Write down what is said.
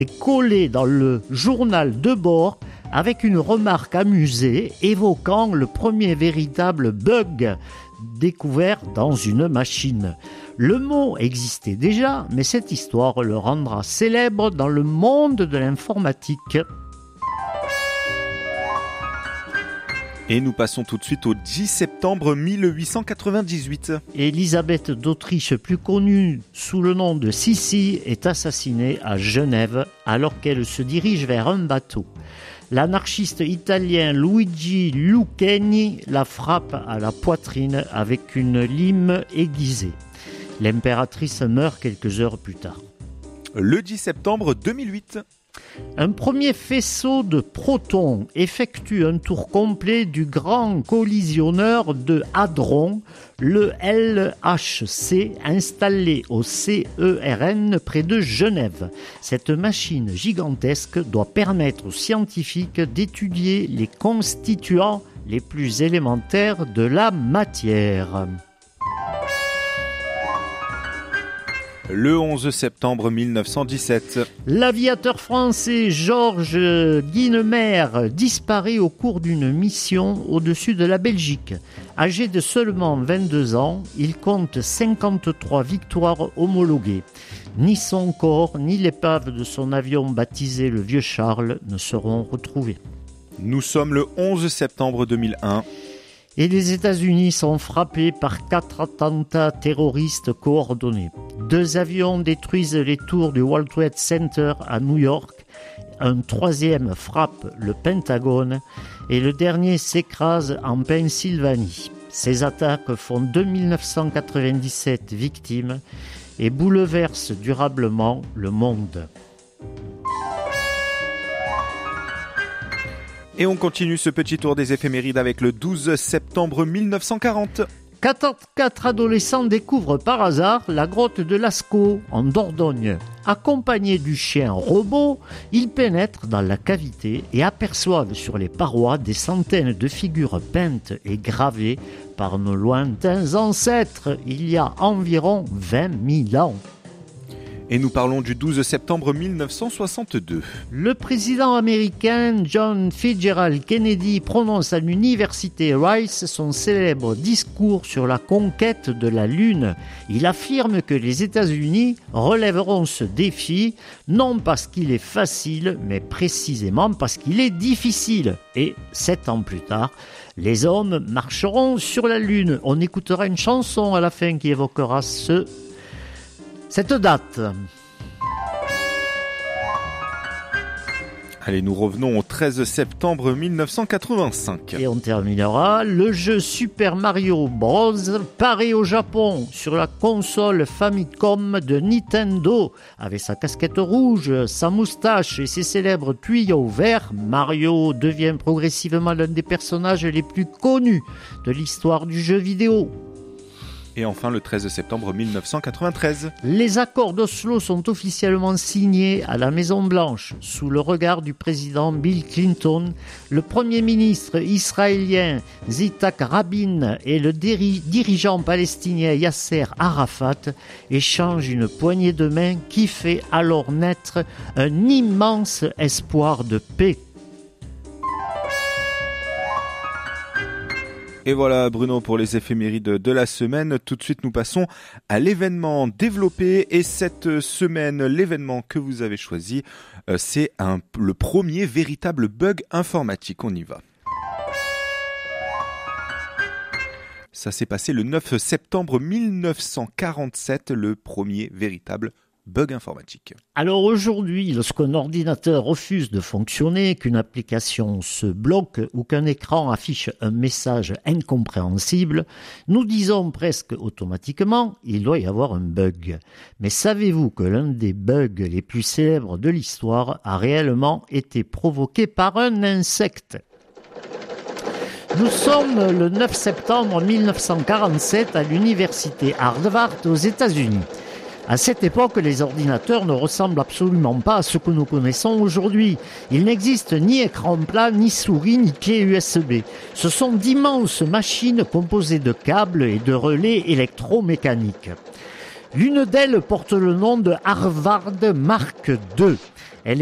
est collé dans le journal de bord avec une remarque amusée évoquant le premier véritable bug découvert dans une machine. Le mot existait déjà, mais cette histoire le rendra célèbre dans le monde de l'informatique. Et nous passons tout de suite au 10 septembre 1898. Élisabeth d'Autriche, plus connue sous le nom de Sissi, est assassinée à Genève alors qu'elle se dirige vers un bateau. L'anarchiste italien Luigi Lucchini la frappe à la poitrine avec une lime aiguisée. L'impératrice meurt quelques heures plus tard. Le 10 septembre 2008. Un premier faisceau de protons effectue un tour complet du grand collisionneur de Hadron, le LHC, installé au CERN près de Genève. Cette machine gigantesque doit permettre aux scientifiques d'étudier les constituants les plus élémentaires de la matière. Le 11 septembre 1917. L'aviateur français Georges Guynemer disparaît au cours d'une mission au-dessus de la Belgique. Âgé de seulement 22 ans, il compte 53 victoires homologuées. Ni son corps, ni l'épave de son avion baptisé le Vieux Charles ne seront retrouvés. Nous sommes le 11 septembre 2001. Et les États-Unis sont frappés par 4 attentats terroristes coordonnés. 2 avions détruisent les tours du World Trade Center à New York. Un 3e frappe le Pentagone. Et le dernier s'écrase en Pennsylvanie. Ces attaques font 2997 victimes et bouleversent durablement le monde. Et on continue ce petit tour des éphémérides avec le 12 septembre 1940. 4 adolescents découvrent par hasard la grotte de Lascaux, en Dordogne. Accompagnés du chien robot, ils pénètrent dans la cavité et aperçoivent sur les parois des centaines de figures peintes et gravées par nos lointains ancêtres, il y a environ 20 000 ans. Et nous parlons du 12 septembre 1962. Le président américain John Fitzgerald Kennedy prononce à l'université Rice son célèbre discours sur la conquête de la Lune. Il affirme que les États-Unis relèveront ce défi, non parce qu'il est facile, mais précisément parce qu'il est difficile. Et 7 ans plus tard, les hommes marcheront sur la Lune. On écoutera une chanson à la fin qui évoquera cette date. Allez, nous revenons au 13 septembre 1985. Et on terminera. Le jeu Super Mario Bros. Paraît au Japon sur la console Famicom de Nintendo. Avec sa casquette rouge, sa moustache et ses célèbres tuyaux verts, Mario devient progressivement l'un des personnages les plus connus de l'histoire du jeu vidéo. Et enfin, le 13 septembre 1993. Les accords d'Oslo sont officiellement signés à la Maison-Blanche, sous le regard du président Bill Clinton. Le premier ministre israélien Yitzhak Rabin et le dirigeant palestinien Yasser Arafat échangent une poignée de main qui fait alors naître un immense espoir de paix. Et voilà Bruno pour les éphémérides de la semaine. Tout de suite nous passons à l'événement développé. Et cette semaine, l'événement que vous avez choisi, c'est le premier véritable bug informatique. On y va. Ça s'est passé le 9 septembre 1947, le premier véritable bug informatique. Alors aujourd'hui, lorsqu'un ordinateur refuse de fonctionner, qu'une application se bloque ou qu'un écran affiche un message incompréhensible, nous disons presque automatiquement « il doit y avoir un bug ». Mais savez-vous que l'un des bugs les plus célèbres de l'histoire a réellement été provoqué par un insecte ? Nous sommes le 9 septembre 1947 à l'université Harvard aux États-Unis. À cette époque, les ordinateurs ne ressemblent absolument pas à ce que nous connaissons aujourd'hui. Il n'existe ni écran plat, ni souris, ni clé USB. Ce sont d'immenses machines composées de câbles et de relais électromécaniques. L'une d'elles porte le nom de Harvard Mark II.